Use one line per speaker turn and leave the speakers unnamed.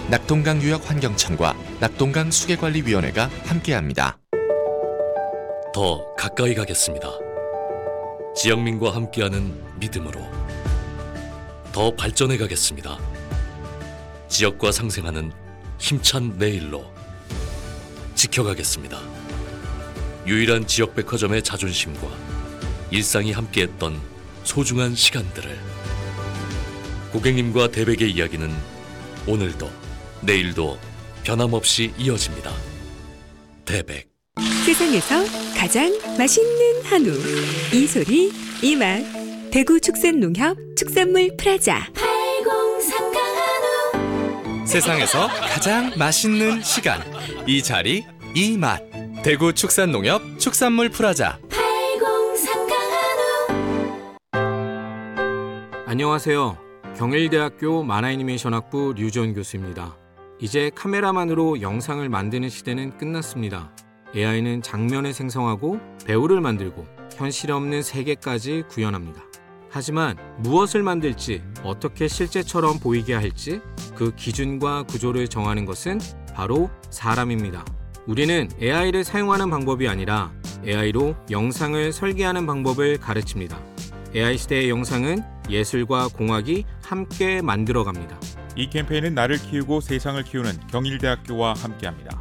낙동강유역환경청과 낙동강수계관리위원회가 함께합니다.
더 가까이 가겠습니다. 지역민과 함께하는 믿음으로 더 발전해 가겠습니다. 지역과 상생하는 힘찬 내일로 지켜가겠습니다. 유일한 지역백화점의 자존심과 일상이 함께했던 소중한 시간들을 고객님과 대백의 이야기는 오늘도 내일도 변함없이 이어집니다. 대백.
세상에서 가장 맛있는 한우 이소리 이맛 대구 축산농협 축산물 프라자
803 강한우
세상에서 가장 맛있는 시간 이 자리 이 맛 대구 축산농협 축산물 프라자
803 강한우.
안녕하세요. 경일대학교 만화애니메이션학부 류지원 교수입니다. 이제 카메라만으로 영상을 만드는 시대는 끝났습니다. AI는 장면을 생성하고 배우를 만들고 현실 없는 세계까지 구현합니다. 하지만 무엇을 만들지, 어떻게 실제처럼 보이게 할지 그 기준과 구조를 정하는 것은 바로 사람입니다. 우리는 AI를 사용하는 방법이 아니라 AI로 영상을 설계하는 방법을 가르칩니다. AI 시대의 영상은 예술과 공학이 함께 만들어갑니다.
이 캠페인은 나를 키우고 세상을 키우는 경일대학교와 함께합니다.